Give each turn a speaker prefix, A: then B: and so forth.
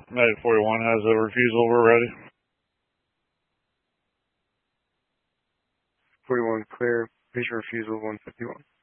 A: Medic 41 has a refusal. We're ready.
B: 41 clear. Patient refusal 151.